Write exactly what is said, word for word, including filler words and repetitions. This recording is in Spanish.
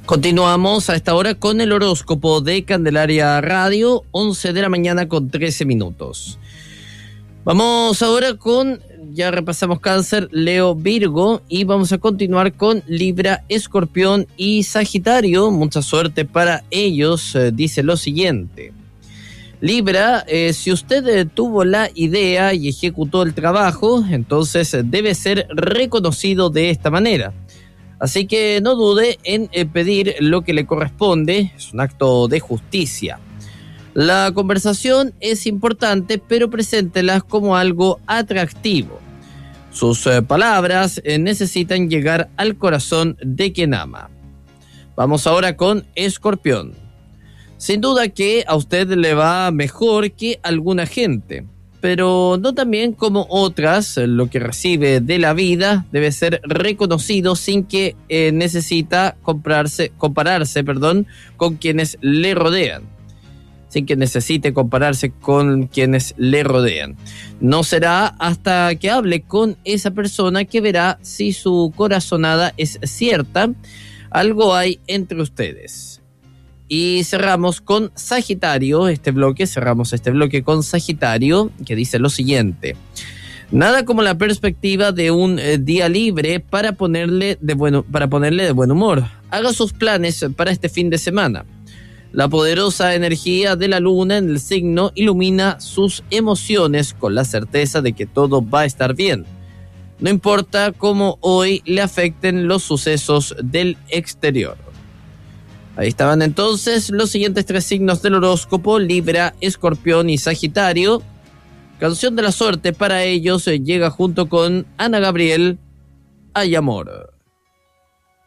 Continuamos a esta hora con el horóscopo de Candelaria Radio, once de la mañana con trece minutos. Vamos ahora con, ya repasamos Cáncer, Leo, Virgo, y vamos a continuar con Libra, Escorpión y Sagitario. Mucha suerte para ellos, eh, dice lo siguiente. Libra, eh, si usted eh, tuvo la idea y ejecutó el trabajo, entonces eh, debe ser reconocido de esta manera. Así que no dude en eh, pedir lo que le corresponde, es un acto de justicia. La conversación es importante, pero preséntelas como algo atractivo. Sus eh, palabras eh, necesitan llegar al corazón de quien ama. Vamos ahora con Escorpión. Sin duda que a usted le va mejor que alguna gente, pero no también como otras. Lo que recibe de la vida debe ser reconocido sin que eh, necesita comprarse, compararse perdón, con quienes le rodean. Sin que necesite compararse con quienes le rodean. No será hasta que hable con esa persona que verá si su corazonada es cierta. Algo hay entre ustedes. Y cerramos con Sagitario, este bloque, cerramos este bloque con Sagitario, que dice lo siguiente. Nada como la perspectiva de un eh, día libre para ponerle, de bueno, para ponerle de buen humor. Haga sus planes para este fin de semana. La poderosa energía de la luna en el signo ilumina sus emociones con la certeza de que todo va a estar bien. No importa cómo hoy le afecten los sucesos del exterior. Ahí estaban entonces los siguientes tres signos del horóscopo: Libra, Escorpión y Sagitario. Canción de la suerte para ellos eh, llega junto con Ana Gabriel, Hay Amor.